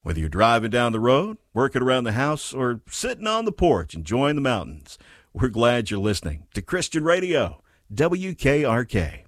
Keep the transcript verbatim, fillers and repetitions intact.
Whether you're driving down the road, working around the house, or sitting on the porch enjoying the mountains, we're glad you're listening to Christian Radio, W K R K.